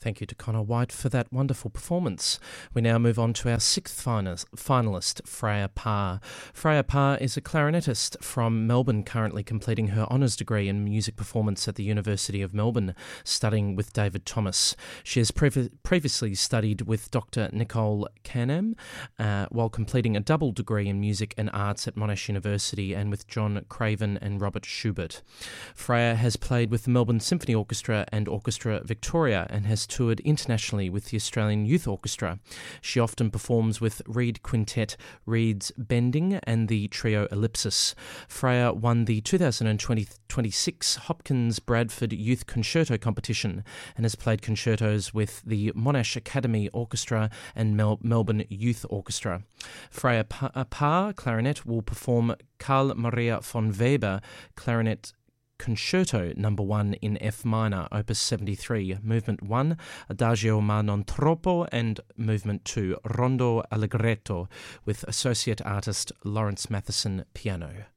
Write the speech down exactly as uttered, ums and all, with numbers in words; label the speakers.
Speaker 1: Thank you to Connor White for that wonderful performance. We now move on to our sixth finalist, finalist Freya Parr. Freya Parr is a clarinetist from Melbourne, currently completing her honours degree in music performance at the University of Melbourne, studying with David Thomas. She has previ- previously studied with Doctor Nicole Canham, uh, while completing a double degree in music and arts at Monash University and with John Craven and Robert Schubert. Freya has played with the Melbourne Symphony Orchestra and Orchestra Victoria and has toured internationally with the Australian Youth Orchestra. She often performs with Reed Quintet, Reed's Bending and the Trio Ellipsis. Freya won the two thousand twenty-six Hopkins Bradford Youth Concerto Competition and has played concertos with the Monash Academy Orchestra and Mel- Melbourne Youth Orchestra. Freya Parr, clarinet, will perform Carl Maria von Weber, clarinet Concerto Number One in F minor, Opus seventy-three, Movement One, Adagio ma non troppo, and Movement Two, Rondo Allegretto, with associate artist Lawrence Matheson piano.